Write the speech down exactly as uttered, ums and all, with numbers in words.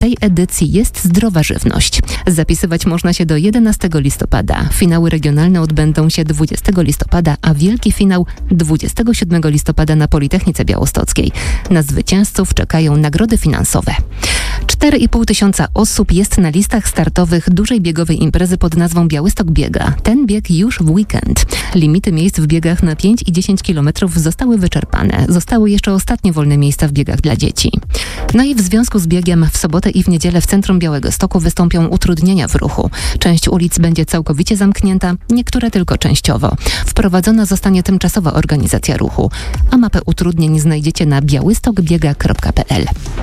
tej edycji jest zdrowa żywność. Zapisywać można się do jedenastego listopada. Finały regionalne odbędą się dwudziestego listopada, a wielki finał dwudziestego siódmego listopada na Politechnice Białostockiej. Na zwycięzców czekają nagrody finansowe. cztery i pół tysiąca osób jest na listach startowych dużej biegowej imprezy pod nazwą Białystok Biega. Ten bieg już w weekend. Limity miejsc w biegach na pięć i dziesięć kilometrów zostały wyczerpane. Zostały jeszcze ostatnie wolne miejsca w biegach dla dzieci. No i w związku z biegiem w sobotę i w niedzielę w centrum Białegostoku wystąpią utrudnienia w ruchu. Część ulic będzie całkowicie zamknięta, niektóre tylko częściowo. Wprowadzona zostanie tymczasowa organizacja ruchu, a mapę utrudnień znajdziecie na białystokbiega kropka p l.